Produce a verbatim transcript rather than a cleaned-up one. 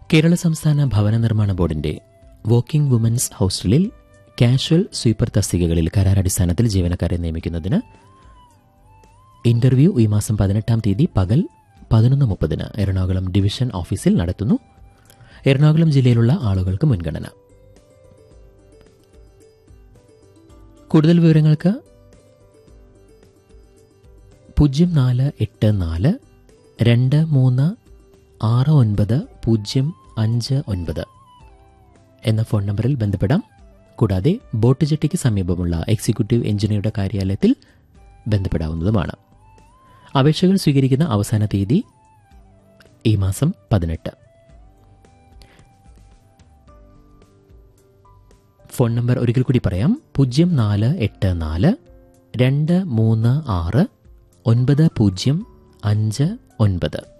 കേരള സംസ്ഥാന ഭവന നിർമ്മാണ ബോർഡിന്റെ വർക്കിംഗ് വുമൻസ് ഹോസ്റ്റലിൽ കാഷ്വൽ സ്വീപ്പർ തസ്തികകളിൽ കരാറടിസ്ഥാനത്തിൽ ജീവനക്കാരെ നിയമിക്കുന്നതിന് ഇന്റർവ്യൂ ഈ മാസം പതിനെട്ടാം തീയതി പകൽ പതിനൊന്ന് മുപ്പതിന് എറണാകുളം ഡിവിഷൻ ഓഫീസിൽ നടത്തുന്നു. എറണാകുളം ജില്ലയിലുള്ള ആളുകൾക്ക് മുൻഗണന. കൂടുതൽ വിവരങ്ങൾക്ക് പൂജ്യം നാല് എട്ട് നാല് രണ്ട് മൂന്ന് ആറ് ഒൻപത് പൂജ്യം അഞ്ച് ഒൻപത് എന്ന ഫോൺ നമ്പറിൽ ബന്ധപ്പെടാം. കൂടാതെ ബോട്ട് ജെട്ടിക്ക് സമീപമുള്ള എക്സിക്യൂട്ടീവ് എഞ്ചിനീയറുടെ കാര്യാലയത്തിൽ ബന്ധപ്പെടാവുന്നതുമാണ്. അപേക്ഷകൾ സ്വീകരിക്കുന്ന അവസാന തീയതി ഈ മാസം പതിനെട്ട്. ഫോൺ നമ്പർ ഒരിക്കൽ കൂടി പറയാം. പൂജ്യം നാല് എട്ട് നാല് രണ്ട് മൂന്ന് ആറ് ഒൻപത് പൂജ്യം അഞ്ച് ഒൻപത്.